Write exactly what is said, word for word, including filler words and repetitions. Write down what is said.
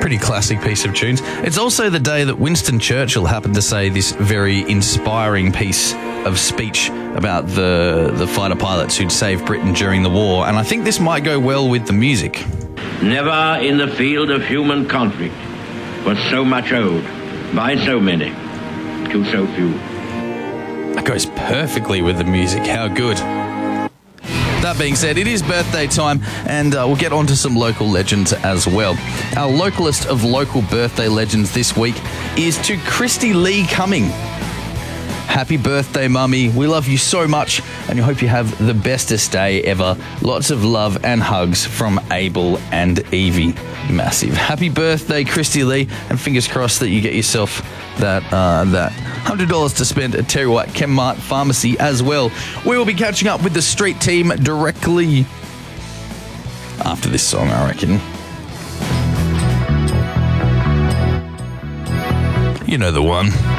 Pretty classic piece of tunes. It's also the day that Winston Churchill happened to say this very inspiring piece of speech about the, the fighter pilots who'd saved Britain during the war, and I think this might go well with the music. Never in the field of human conflict was so much owed by so many to so few. That goes perfectly with the music. How good. That being said, it is birthday time, and uh, we'll get on to some local legends as well. Our localist of local birthday legends this week is to Christy Lee Cumming. Happy birthday, Mummy. We love you so much, and we hope you have the bestest day ever. Lots of love and hugs from Abel and Evie. Massive. Happy birthday, Christy Lee, and fingers crossed that you get yourself that uh, that one hundred dollars to spend at Terry White Chemmart Pharmacy as well. We will be catching up with the street team directly after this song, I reckon. You know the one.